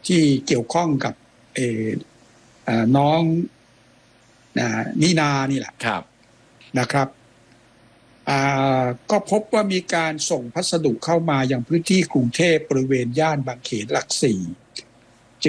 ที่เกี่ยวข้องกับน้องนินานี่แหละครับนะครับก็พบว่ามีการส่งพัสดุเข้ามายังพื้นที่กรุงเทพบริเวณย่านบางเขนหลักสี่